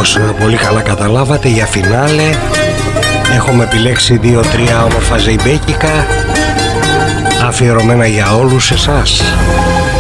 όπως πολύ καλά καταλάβατε, για φινάλε έχουμε επιλέξει 2-3 όμορφα ζεϊμπέκικα αφιερωμένα για όλους εσάς.